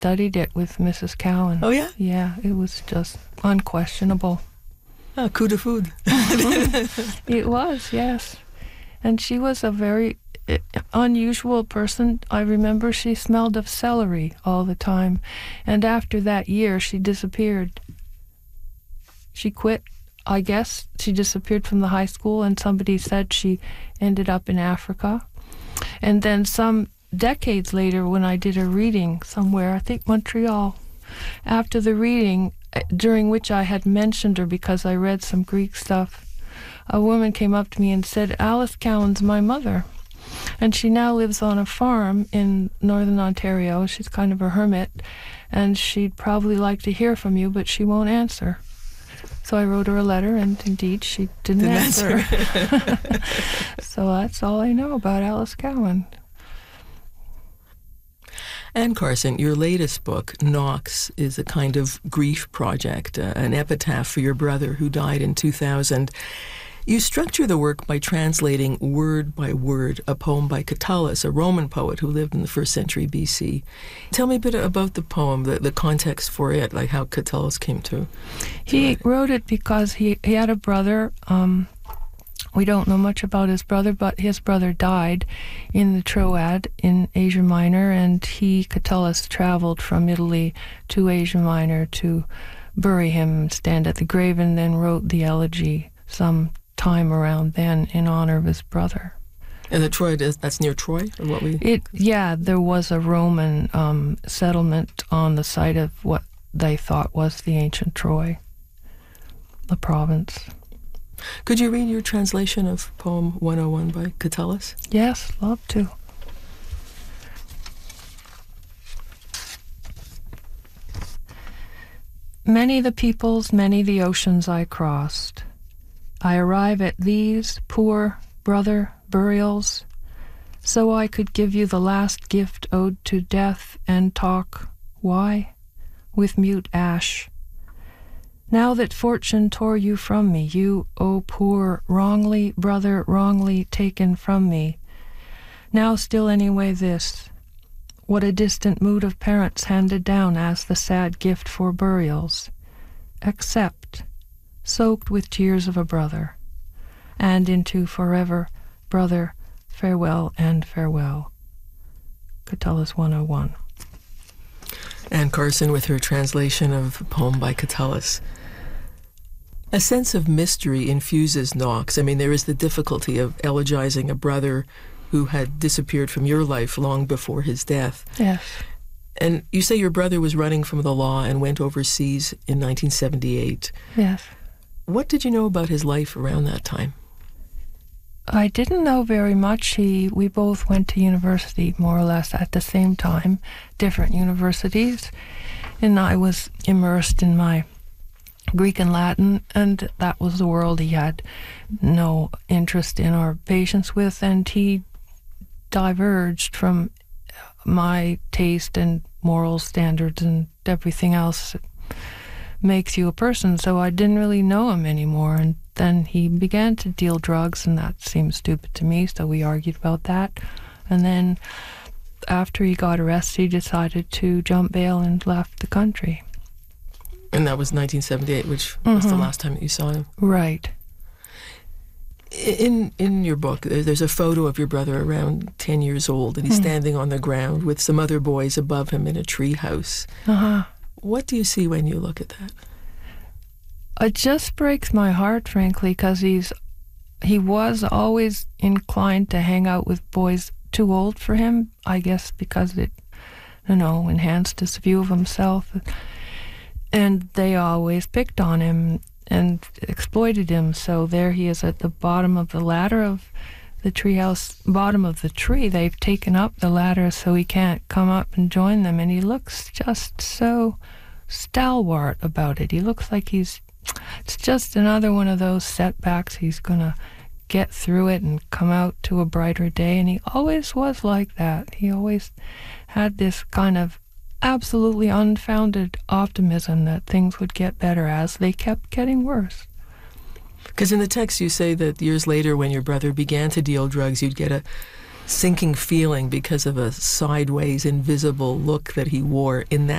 studied it with Mrs. Cowan. Oh, yeah? Yeah, it was just unquestionable. Coup de foudre. It was, yes. And she was a very unusual person. I remember she smelled of celery all the time. And after that year, she disappeared. She quit, I guess. She disappeared from the high school, and somebody said she ended up in Africa. And then some decades later, when I did a reading somewhere, I think Montreal, after the reading, during which I had mentioned her because I read some Greek stuff, a woman came up to me and said, Alice Cowan's my mother. And she now lives on a farm in northern Ontario. She's kind of a hermit, and she'd probably like to hear from you, but she won't answer. So I wrote her a letter, and indeed she didn't answer. So that's all I know about Alice Cowan. Anne Carson, your latest book, Knox, is a kind of grief project, an epitaph for your brother who died in 2000. You structure the work by translating word by word a poem by Catullus, a Roman poet who lived in the 1st century BC. Tell me a bit about the poem, the context for it, like how Catullus came to He wrote it because he had a brother. We don't know much about his brother, but his brother died in the Troad in Asia Minor, and Catullus, traveled from Italy to Asia Minor to bury him, stand at the grave, and then wrote the elegy some time around then in honor of his brother. And the Troy, that's near Troy? Or there was a Roman settlement on the site of what they thought was the ancient Troy, the province. Could you read your translation of poem 101 by Catullus? Yes, love to. Many the peoples, many the oceans I crossed. I arrive at these, poor brother burials, so I could give you the last gift owed to death and talk, why? With mute ash. Now that fortune tore you from me, you, O poor, wrongly, brother, wrongly taken from me. Now still anyway this, what a distant mood of parents handed down as the sad gift for burials. Accept, soaked with tears of a brother, and into forever, brother, farewell and farewell. Catullus 101. Anne Carson with her translation of a poem by Catullus. A sense of mystery infuses Knox. I mean, there is the difficulty of elegizing a brother who had disappeared from your life long before his death. Yes. And you say your brother was running from the law and went overseas in 1978. Yes. What did you know about his life around that time? I didn't know very much. We both went to university more or less at the same time, different universities, and I was immersed in my Greek and Latin, and that was the world he had no interest in or patience with, and he diverged from my taste and moral standards and everything else that makes you a person, so I didn't really know him anymore. And then he began to deal drugs, and that seemed stupid to me, so we argued about that. And then after he got arrested, he decided to jump bail and left the country. And that was 1978, which was the last time that you saw him? Right. In your book, there's a photo of your brother around 10 years old, and he's standing on the ground with some other boys above him in a tree house. What do you see when you look at that? It just breaks my heart, frankly, because he was always inclined to hang out with boys too old for him, I guess because it, enhanced his view of himself. And they always picked on him and exploited him. So there he is at the bottom of the ladder of the treehouse, bottom of the tree. They've taken up the ladder so he can't come up and join them. And he looks just so stalwart about it. He looks like it's just another one of those setbacks. He's going to get through it and come out to a brighter day. And he always was like that. He always had this kind of absolutely unfounded optimism that things would get better as they kept getting worse. Because in the text you say that years later when your brother began to deal drugs, you'd get a sinking feeling because of a sideways, invisible look that he wore in that